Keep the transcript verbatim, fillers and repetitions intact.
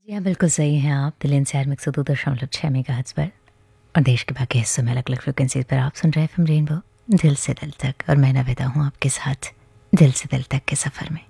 जी हाँ, बिल्कुल सही हैं आप। दिल एनसीआर में एक सौ दो दशमलव छः मेगाहर्ट्ज़ पर और देश के बाकी हिस्सों में अलग-अलग फ्रीक्वेंसीज़ पर आप सुन रहे हैं एफएम रेनबो दिल से दिल तक, और मैं नवेदा हूँ आपके साथ दिल से दिल तक के सफ़र में।